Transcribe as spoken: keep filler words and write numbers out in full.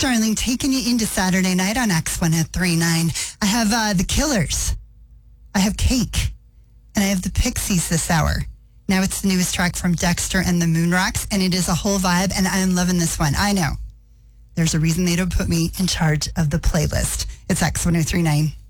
Starling, taking you into Saturday night on X one oh three nine. I have uh, The Killers. I have Cake. And I have the Pixies this hour. Now it's the newest track from Dexter and the Moonrocks, and it is a whole vibe, and I'm loving this one. I know. There's a reason they don't put me in charge of the playlist. It's X one oh three nine.